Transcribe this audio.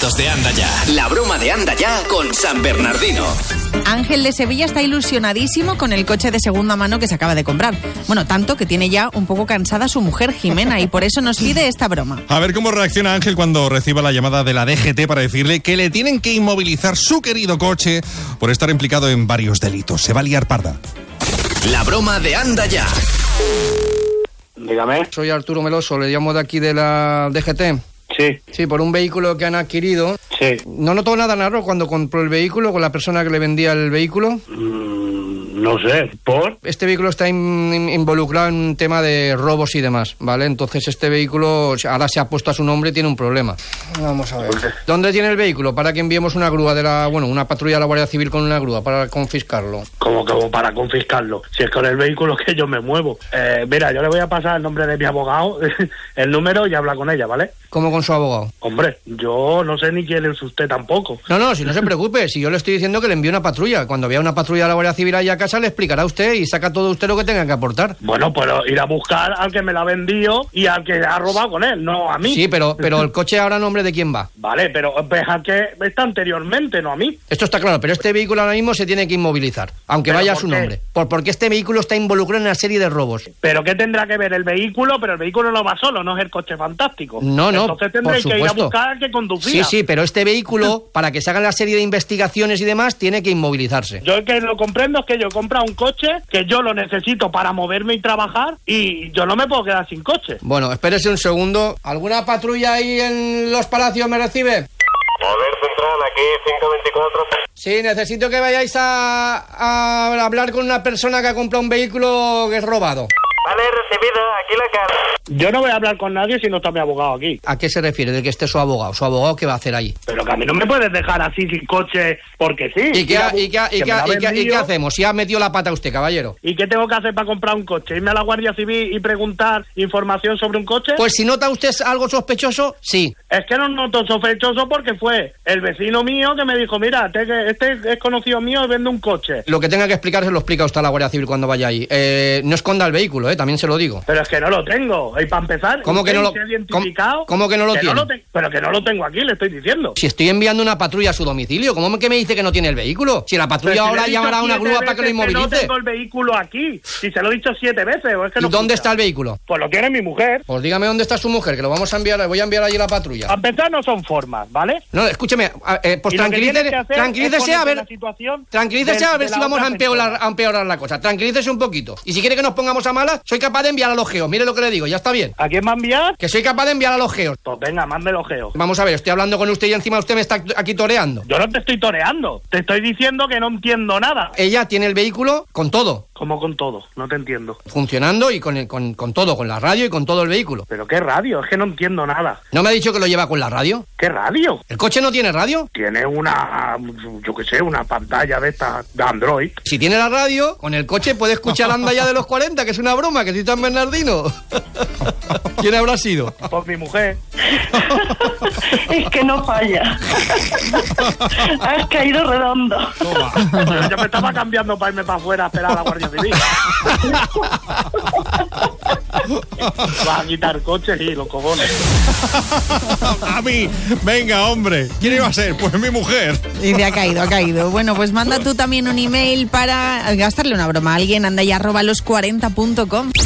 momentos de Anda Ya. La broma de Anda Ya con San Bernardino. Ángel de Sevilla está ilusionadísimo con el coche de segunda mano que se acaba de comprar. Bueno, tanto que tiene ya un poco cansada su mujer Jimena y por eso nos pide esta broma. A ver cómo reacciona Ángel cuando reciba la llamada de la DGT para decirle que le tienen que inmovilizar su querido coche por estar implicado en varios delitos. Se va a liar parda. La broma de Anda Ya. Dígame. Soy Arturo Meloso, le llamo de aquí de la DGT. Sí. Sí, por un vehículo que han adquirido. Sí. ¿No notó nada raro cuando compró el vehículo con la persona que le vendía el vehículo? No sé, ¿por? Este vehículo está involucrado en un tema de robos y demás, ¿vale? Entonces este vehículo ahora se ha puesto a su nombre y tiene un problema. Vamos a ver. ¿Dónde tiene el vehículo? Para que enviemos una grúa una patrulla de la Guardia Civil con una grúa para confiscarlo. ¿Cómo para confiscarlo? Si es con el vehículo que yo me muevo. Mira, yo le voy a pasar el nombre de mi abogado, el número y habla con ella, ¿vale? ¿Cómo con su abogado? Hombre, yo no sé ni quién es usted tampoco. No, si no se preocupe, si yo le estoy diciendo que le envíe una patrulla. Cuando vea una patrulla de la Guardia Civil ahí a casa, le explicará a usted y saca todo usted lo que tenga que aportar. Bueno, pues ir a buscar al que me la vendió y al que ha robado con él, no a mí. Sí, pero el coche ahora a nombre de quién va. Vale, pero pues al que está anteriormente, no a mí. Esto está claro, pero este vehículo ahora mismo se tiene que inmovilizar, aunque vaya a su nombre. Porque este vehículo está involucrado en una serie de robos. ¿Pero qué tendrá que ver el vehículo? Pero el vehículo no va solo, no es el coche fantástico. No, entonces tendré que ir a buscar al que conducía. Sí, pero este vehículo, para que se hagan la serie de investigaciones y demás, tiene que inmovilizarse. Yo el que lo comprendo es que yo he comprado un coche que yo lo necesito para moverme y trabajar y yo no me puedo quedar sin coche. Bueno, espérese un segundo. ¿Alguna patrulla ahí en Los Palacios me recibe? Poder Central, aquí 524. Sí, necesito que vayáis a hablar con una persona que ha comprado un vehículo que es robado. Vale, recibido, aquí la carta. Yo no voy a hablar con nadie si no está mi abogado aquí. ¿A qué se refiere de que esté su abogado? ¿Su abogado qué va a hacer ahí? Pero que a mí no me puedes dejar así sin coche porque sí. ¿Y qué hacemos? Si ha metido la pata usted, caballero. ¿Y qué tengo que hacer para comprar un coche? ¿Irme a la Guardia Civil y preguntar información sobre un coche? Pues si nota usted algo sospechoso, sí. Es que no noto sospechoso porque fue el vecino mío que me dijo, mira, este es conocido mío y vende un coche. Lo que tenga que explicar se lo explica usted a la Guardia Civil cuando vaya ahí. No esconda el vehículo, también se lo digo. Pero es que no lo tengo. Y para empezar, ¿cómo que no lo identificado? ¿Cómo que no lo tiene? Pero que no lo tengo aquí, le estoy diciendo. Si estoy enviando una patrulla a su domicilio, ¿cómo que me dice que no tiene el vehículo? Si la patrulla ahora llamará a una grúa para que lo inmovilice. No tengo el vehículo aquí. Si se lo he dicho 7 veces. O es que no. ¿Y dónde está el vehículo? Pues lo tiene mi mujer. Pues dígame dónde está su mujer, que lo vamos a enviar. Voy a enviar allí la patrulla. A empezar no son formas, ¿vale? No, escúcheme, pues tranquilícese a ver. Tranquilícese a ver si vamos a empeorar la cosa. Tranquilícese un poquito. Y si quiere que nos pongamos a malas, soy capaz de enviar a los geos. Mire lo que le digo, ya está bien. ¿A quién va a enviar? Que soy capaz de enviar a los geos. Pues venga, mande los geos. Vamos a ver, estoy hablando con usted y encima usted me está aquí toreando. Yo no te estoy toreando. Te estoy diciendo que no entiendo nada. Ella tiene el vehículo con todo. ¿Cómo con todo? No te entiendo. Funcionando y con todo, con la radio y con todo el vehículo. ¿Pero qué radio? Es que no entiendo nada. ¿No me ha dicho que lo lleva con la radio? ¿Qué radio? ¿El coche no tiene radio? Tiene una pantalla de esta de Android. Si tiene la radio, con el coche puede escuchar Anda Ya de los 40, que es una broma, que si San Bernardino. ¿Quién habrá sido? Pues mi mujer. Es que no falla. Has caído redondo. Yo me estaba cambiando para irme para afuera a esperar a la Guardia Civil. Vas a quitar coches y los cojones. A mí, venga, hombre. ¿Quién iba a ser? Pues mi mujer. Y ha caído. Bueno, pues manda tú también un email para gastarle una broma a alguien, andaya@los40.com.